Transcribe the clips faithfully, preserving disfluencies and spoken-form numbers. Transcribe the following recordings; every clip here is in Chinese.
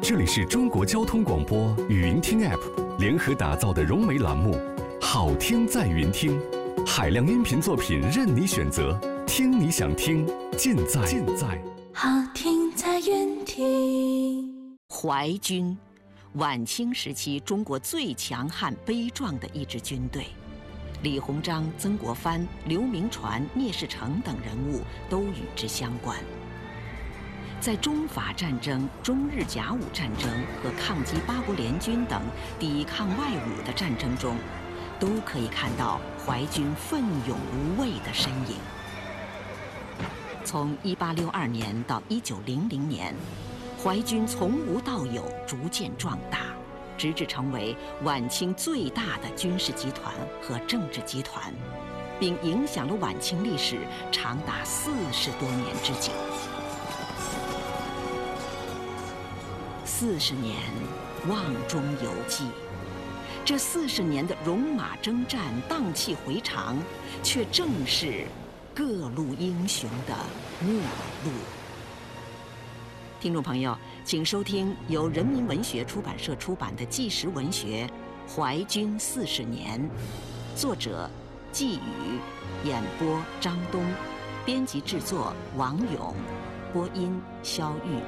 这里是中国交通广播语音听 App 联合打造的融媒栏目《好听在云听》，海量音频作品任你选择，听你想听，尽在尽在好听在云听。 淮军，晚清时期中国最强悍悲壮的一支军队。李鸿章、曾国藩、刘铭传、聂士成等人物都与之相关。在中法战争、中日甲午战争和抗击八国联军等抵抗外侮的战争中，都可以看到淮军奋勇无畏的身影。从一八六二年到一九零零年，淮军从无到有，逐渐壮大，直至成为晚清最大的军事集团和政治集团，并影响了晚清历史长达四十多年之久。四十年，瓮中有记。这四十年的戎马征战、荡气回肠，却正是各路英雄的末路。听众朋友，请收听由人民文学出版社出版的纪实文学《淮军四十年》，作者季宇，演播张东，编辑制作王勇，播音肖玉。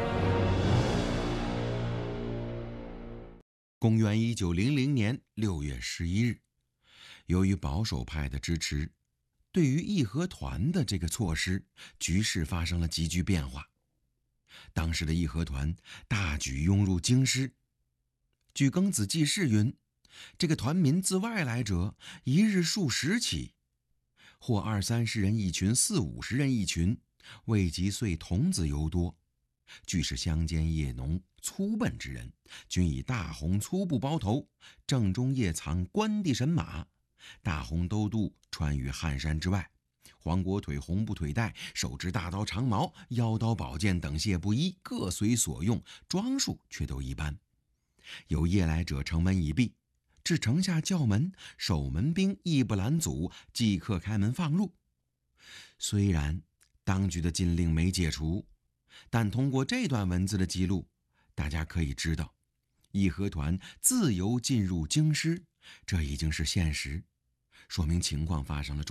公元一九零零年六月十一日，由于保守派的支持，对于义和团的这个措施，局势发生了急剧变化。当时的义和团大举拥入京师。据庚子记事云，这个团民自外来者，一日数十起，或二三十人一群，四五十人一群，未及岁童子尤多。俱是乡间业农、粗笨之人，均以大红粗布包头，正中夜藏关帝神马，大红兜肚穿于汗衫之外，黄果腿、红布腿带，手执大刀长矛、腰刀宝剑等械不一，各随所用，装束却都一般。有夜来者城门已闭，至城下叫门，守门兵亦不拦阻，即刻开门放入。虽然当局的禁令没解除，但通过这段文字的记录，大家可以知道，义和团自由进入京师，这已经是现实，说明情况发生了